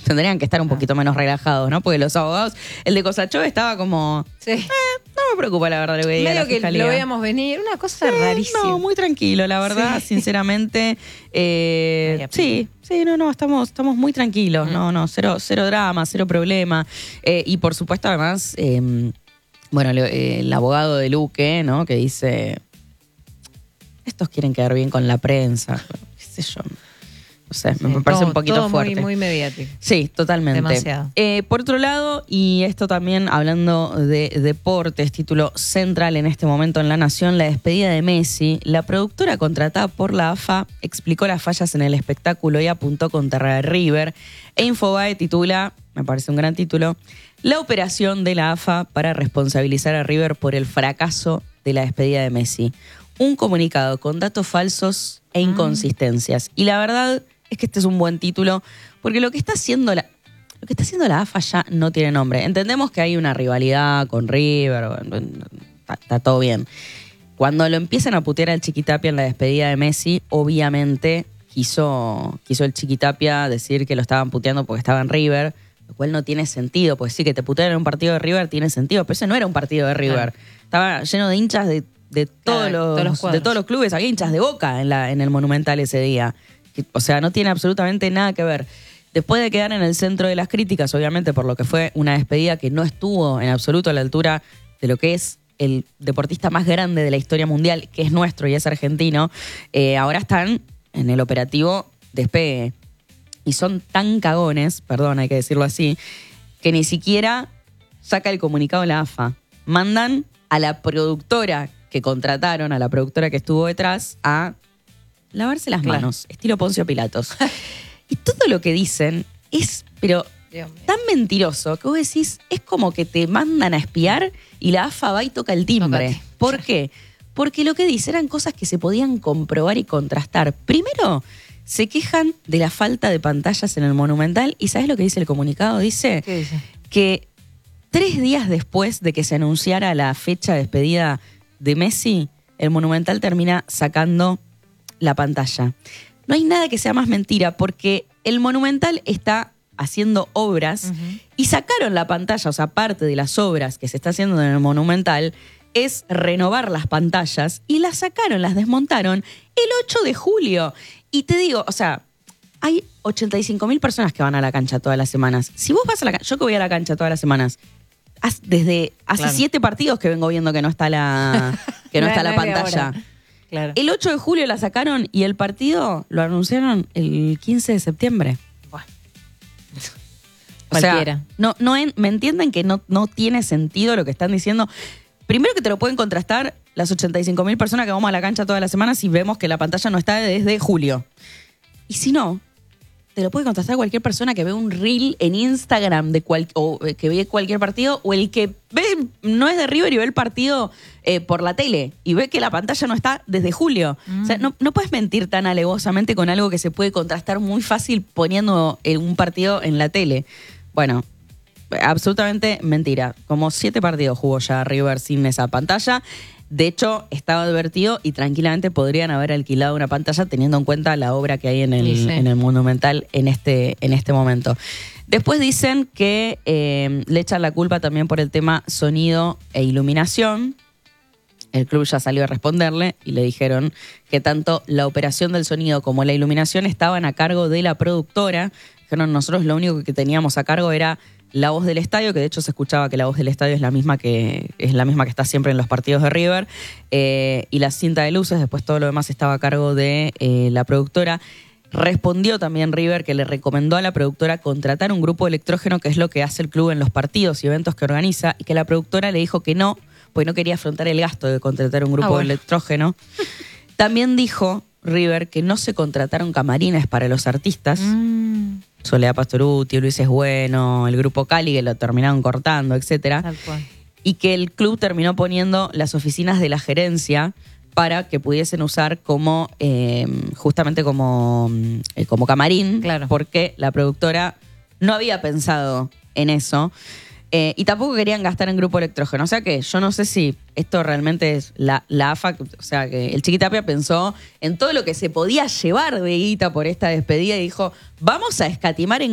tendrían que estar un poquito menos relajados, ¿no? Porque los abogados, el de Cosachó estaba como, Sí. no me preocupa la verdad lo que diga Medio la que fiscalía. lo veíamos venir, una cosa rarísima. No, muy tranquilo, la verdad, Sí. sinceramente. Sí, no, estamos muy tranquilos, cero drama, cero problema. Y por supuesto, además, el abogado de Luque, ¿no? Que dice, estos quieren quedar bien con la prensa, qué sé yo. No sé, me parece un poquito todo fuerte. muy mediático. Sí, totalmente. Demasiado. Por otro lado, y esto también hablando de deportes, título central en este momento en La Nación, la despedida de Messi, la productora contratada por la AFA explicó las fallas en el espectáculo y apuntó contra River. E Infobae titula, me parece un gran título, la operación de la AFA para responsabilizar a River por el fracaso de la despedida de Messi. Un comunicado con datos falsos e inconsistencias. Y la verdad es que este es un buen título, porque lo que está haciendo la AFA ya no tiene nombre. Entendemos que hay una rivalidad con River, está todo bien. Cuando lo empiezan a putear al Chiquitapia en la despedida de Messi, obviamente quiso el Chiquitapia decir que lo estaban puteando porque estaba en River, lo cual no tiene sentido, pues sí, que te putean en un partido de River tiene sentido, pero ese no era un partido de River. Claro. Estaba lleno de hinchas de todos los clubes, había hinchas de Boca en el Monumental ese día. O sea, no tiene absolutamente nada que ver. Después de quedar en el centro de las críticas, obviamente por lo que fue una despedida que no estuvo en absoluto a la altura de lo que es el deportista más grande de la historia mundial, que es nuestro y es argentino, ahora están en el operativo Despegue. Y son tan cagones, perdón, hay que decirlo así, que ni siquiera saca el comunicado la AFA. Mandan a la productora que contrataron, a la productora que estuvo detrás, a lavarse las manos, estilo Poncio Pilatos. Y todo lo que dicen es, pero tan mentiroso, que vos decís, es como que te mandan a espiar y la AFA va y toca el timbre. ¿Por qué? Porque lo que dicen eran cosas que se podían comprobar y contrastar. Primero, se quejan de la falta de pantallas en el Monumental. ¿Y sabés lo que dice el comunicado? Dice que 3 días después de que se anunciara la fecha de despedida de Messi, el Monumental termina sacando la pantalla. No hay nada que sea más mentira, porque el Monumental está haciendo obras y sacaron la pantalla, o sea, parte de las obras que se está haciendo en el Monumental es renovar las pantallas y las sacaron, las desmontaron el 8 de julio. Y te digo, o sea, hay 85.000 personas que van a la cancha todas las semanas. Si vos vas a la cancha, yo que voy a la cancha todas las semanas, desde hace 7 partidos que vengo viendo que no está la pantalla. Claro. El 8 de julio la sacaron y el partido lo anunciaron el 15 de septiembre. Bueno. O sea, me entienden que no tiene sentido lo que están diciendo. Primero que te lo pueden contrastar las 85.000 personas que vamos a la cancha todas las semanas y vemos que la pantalla no está desde julio. Y si no, te lo puede contrastar cualquier persona que ve un reel en Instagram o que ve cualquier partido, o el que no es de River y ve el partido por la tele y ve que la pantalla no está desde julio. O sea, no puedes mentir tan alevosamente con algo que se puede contrastar muy fácil poniendo un partido en la tele. Bueno, absolutamente mentira. Como 7 partidos jugó ya River sin esa pantalla. De hecho, estaba advertido y tranquilamente podrían haber alquilado una pantalla teniendo en cuenta la obra que hay en el Monumental en este momento. Después dicen que le echan la culpa también por el tema sonido e iluminación. El club ya salió a responderle y le dijeron que tanto la operación del sonido como la iluminación estaban a cargo de la productora. Dijeron, nosotros lo único que teníamos a cargo era la voz del estadio, que de hecho se escuchaba que la voz del estadio es la misma que está siempre en los partidos de River, y la cinta de luces. Después todo lo demás estaba a cargo de la productora. Respondió también River que le recomendó a la productora contratar un grupo de electrógeno, que es lo que hace el club en los partidos y eventos que organiza, y que la productora le dijo que no, pues no quería afrontar el gasto de contratar un grupo de electrógeno. También dijo River que no se contrataron camarines para los artistas. Soledad Pastoruti, Luis es Bueno, el grupo Cali, que lo terminaron cortando, etcétera. Tal cual. Y que el club terminó poniendo las oficinas de la gerencia para que pudiesen usar como justamente como camarín, claro, porque la productora no había pensado en eso. Y tampoco querían gastar en grupo electrógeno. O sea que yo no sé si esto realmente es la AFA. O sea que el Chiquitapia pensó en todo lo que se podía llevar de guita por esta despedida y dijo, vamos a escatimar en